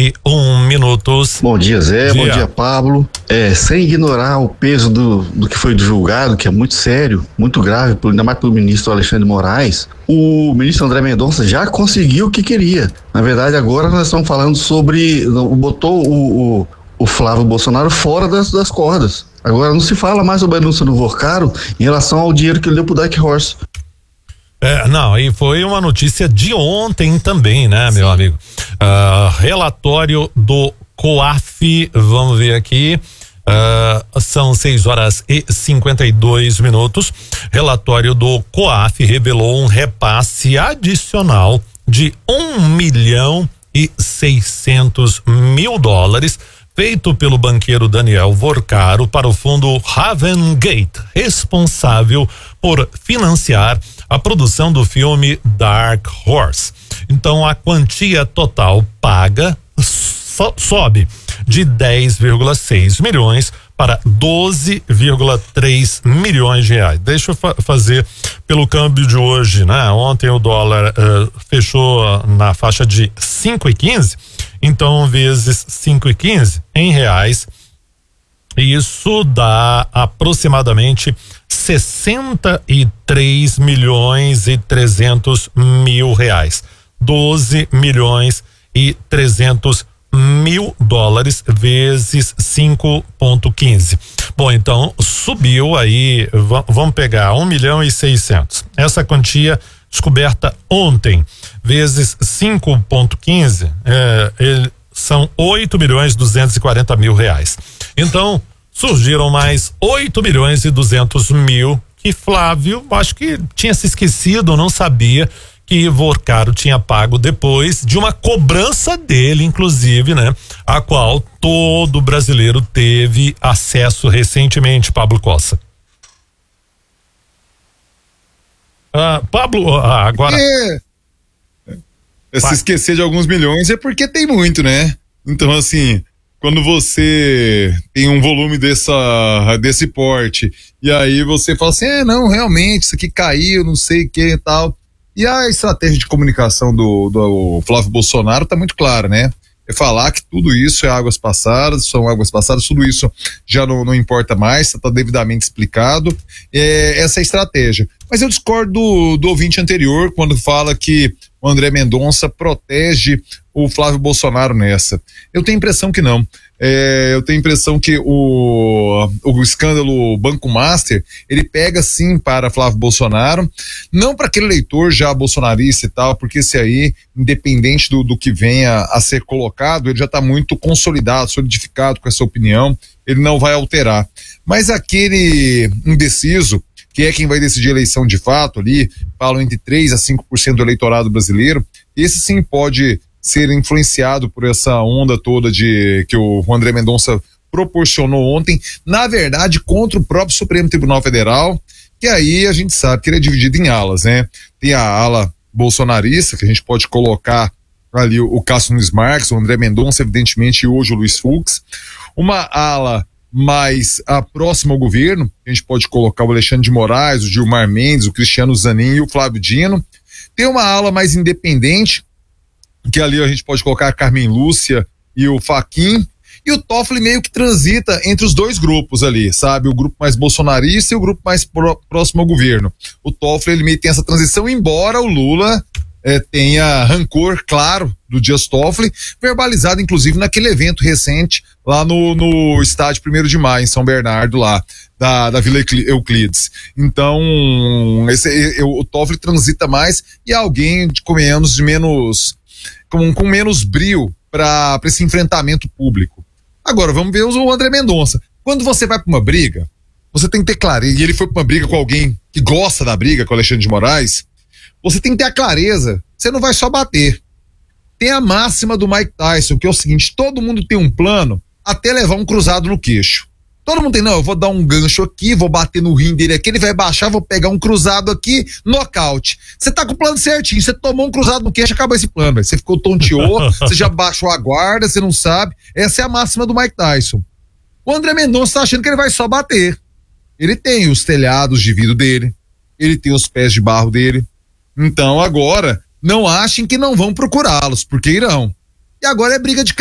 6:01. Bom dia, Zé. Bom dia, Pablo. Sem ignorar o peso do que foi julgado, que é muito sério, muito grave, ainda mais pelo ministro Alexandre de Moraes, o ministro André Mendonça já conseguiu o que queria. Na verdade, agora nós estamos falando sobre, botou o Flávio Bolsonaro fora das cordas. Agora não se fala mais sobre a denúncia do Vorcaro em relação ao dinheiro que ele deu pro Dark Horse. Não, e foi uma notícia de ontem também, né, meu amigo? Relatório do COAF, vamos ver aqui, são 6:52. Relatório do COAF revelou um repasse adicional de $1.600.000 feito pelo banqueiro Daniel Vorcaro para o fundo Ravengate, responsável por financiar a produção do filme Dark Horse. Então a quantia total paga sobe de 10,6 milhões para 12,3 milhões de reais. Deixa eu fazer pelo câmbio de hoje, né? Ontem o dólar fechou na faixa de 5,15, então vezes 5,15 em reais, isso dá aproximadamente 63.300.000 reais. 12.300.000 dólares vezes 5,15. Bom, então subiu aí, vamos pegar 1.600.000. Essa quantia descoberta ontem vezes 5,15 são 8.240.000 reais. Então surgiram mais 8.200.000 que Flávio, acho que tinha se esquecido, não sabia que Vorcaro tinha pago depois de uma cobrança dele, inclusive, né? A qual todo brasileiro teve acesso recentemente, Pablo Cossa. Pablo, agora... Se esquecer de alguns milhões é porque tem muito, né? Então, assim, quando você tem um volume desse porte, e aí você fala assim, não, realmente, isso aqui caiu, não sei o que e tal. E a estratégia de comunicação do Flávio Bolsonaro tá muito clara, né? É falar que tudo isso é águas passadas, são águas passadas, tudo isso já não importa mais, está devidamente explicado, essa é a estratégia. Mas eu discordo do ouvinte anterior, quando fala que o André Mendonça protege o Flávio Bolsonaro nessa. Eu tenho a impressão que não. Eu tenho a impressão que o escândalo Banco Master, ele pega sim para Flávio Bolsonaro, não para aquele eleitor já bolsonarista e tal, porque esse aí, independente do que venha a ser colocado, ele já está muito consolidado, solidificado com essa opinião, ele não vai alterar. Mas aquele indeciso, que é quem vai decidir a eleição de fato ali, falam entre 3% a 5% do eleitorado brasileiro, esse sim pode ser influenciado por essa onda toda que o André Mendonça proporcionou ontem, na verdade contra o próprio Supremo Tribunal Federal, que aí a gente sabe que ele é dividido em alas, né? Tem a ala bolsonarista, que a gente pode colocar ali o Cássio Nunes Marques, o André Mendonça, evidentemente, e hoje o Luiz Fux. Uma ala mais próxima ao governo, a gente pode colocar o Alexandre de Moraes, o Gilmar Mendes, o Cristiano Zanin e o Flávio Dino. Tem uma ala mais independente, que ali a gente pode colocar a Carmen Lúcia e o Fachin, e o Toffoli meio que transita entre os dois grupos ali, sabe? O grupo mais bolsonarista e o grupo mais próximo ao governo. O Toffoli, ele meio que tem essa transição, embora o Lula tenha rancor, claro, do Dias Toffoli, verbalizado inclusive naquele evento recente lá no estádio 1º de Maio, em São Bernardo, lá da Vila Euclides. Então, o Toffoli transita mais e alguém com menos brio para esse enfrentamento público. Agora, vamos ver o André Mendonça. Quando você vai para uma briga, você tem que ter clareza, e ele foi para uma briga com alguém que gosta da briga, com o Alexandre de Moraes, você tem que ter a clareza, você não vai só bater. Tem a máxima do Mike Tyson, que é o seguinte, todo mundo tem um plano até levar um cruzado no queixo. Todo mundo tem, não, eu vou dar um gancho aqui, vou bater no rim dele aqui, ele vai baixar, vou pegar um cruzado aqui, nocaute. Você tá com o plano certinho, você tomou um cruzado no queixo, acabou esse plano, você ficou tonteou, você já baixou a guarda, você não sabe. Essa é a máxima do Mike Tyson. O André Mendonça tá achando que ele vai só bater. Ele tem os telhados de vidro dele, ele tem os pés de barro dele. Então agora, não achem que não vão procurá-los, porque irão. E agora é briga de